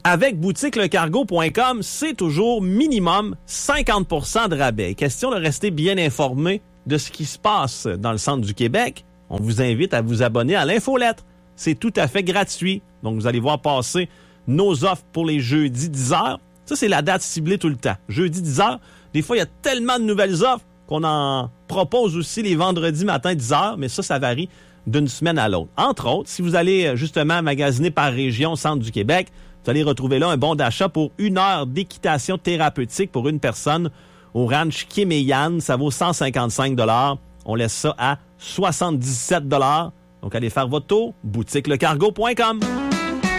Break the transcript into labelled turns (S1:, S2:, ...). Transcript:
S1: Avec boutiquelecargo.com, c'est toujours minimum 50% de rabais. Question de rester bien informé de ce qui se passe dans le centre du Québec. On vous invite à vous abonner à l'infolettre. C'est tout à fait gratuit. Donc, vous allez voir passer nos offres pour les jeudis 10h. Ça, c'est la date ciblée tout le temps. Jeudi 10h. Des fois, il y a tellement de nouvelles offres qu'on en propose aussi les vendredis matin 10h, mais ça varie d'une semaine à l'autre. Entre autres, si vous allez justement magasiner par région centre du Québec, vous allez retrouver là un bon d'achat pour 1 heure d'équitation thérapeutique pour une personne au ranch Kéméyan. Ça vaut 155 $. On laisse ça à 77 $. Donc, allez faire votre tour, boutiquelecargo.com.